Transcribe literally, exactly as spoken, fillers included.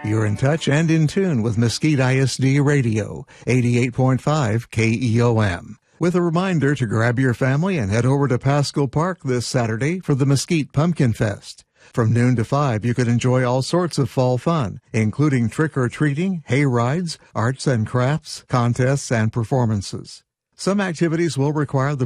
You're in touch and in tune with Mesquite I S D Radio, eighty-eight point five K E O M. With a reminder to grab your family and head over to Pasco Park this Saturday for the Mesquite Pumpkin Fest. From noon to five, you can enjoy all sorts of fall fun, including trick-or-treating, hay rides, arts and crafts, contests, and performances. Some activities will require the